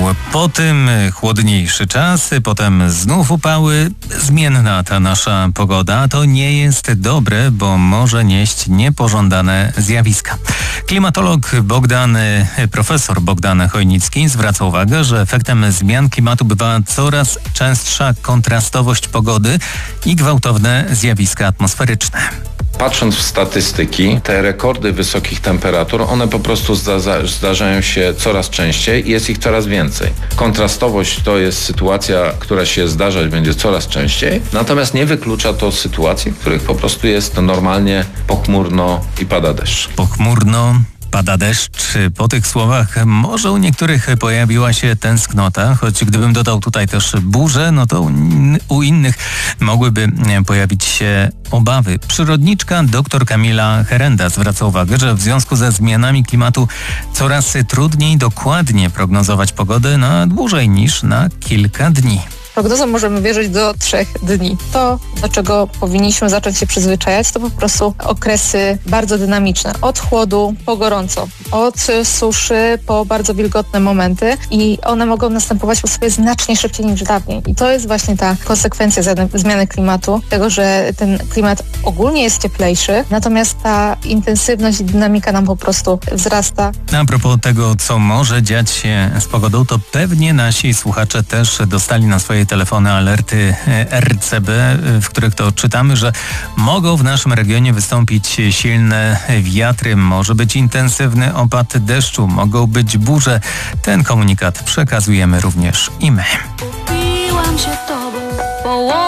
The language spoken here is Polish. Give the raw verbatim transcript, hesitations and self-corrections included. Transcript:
Po tym chłodniejszy czas, potem znów upały, zmienna ta nasza pogoda. To nie jest dobre, bo może nieść niepożądane zjawiska. Klimatolog Bogdan, profesor Bogdan Chojnicki zwraca uwagę, że efektem zmian klimatu bywa coraz częstsza kontrastowość pogody i gwałtowne zjawiska atmosferyczne. Patrząc w statystyki, te rekordy wysokich temperatur, one po prostu zda- zdarzają się coraz częściej i jest ich coraz więcej. Kontrastowość to jest sytuacja, która się zdarzać będzie coraz częściej, natomiast nie wyklucza to sytuacji, w których po prostu jest normalnie pochmurno i pada deszcz. Pochmurno. Pada deszcz. Po tych słowach może u niektórych pojawiła się tęsknota, choć gdybym dodał tutaj też burzę, no to u innych mogłyby pojawić się obawy. Przyrodniczka dr Kamila Herenda zwraca uwagę, że w związku ze zmianami klimatu coraz trudniej dokładnie prognozować pogodę na dłużej niż na kilka dni. Prognozom możemy wierzyć do trzech dni. To, do czego powinniśmy zacząć się przyzwyczajać, to po prostu okresy bardzo dynamiczne. Od chłodu po gorąco, od suszy po bardzo wilgotne momenty i one mogą następować po sobie znacznie szybciej niż dawniej. I to jest właśnie ta konsekwencja zmiany klimatu, tego, że ten klimat ogólnie jest cieplejszy, natomiast ta intensywność i dynamika nam po prostu wzrasta. A propos tego, co może dziać się z pogodą, to pewnie nasi słuchacze też dostali na swoje telefony alerty R C B, w których to czytamy, że mogą w naszym regionie wystąpić silne wiatry, może być intensywny opad deszczu, mogą być burze. Ten komunikat przekazujemy również i my. Upiłam się tobą,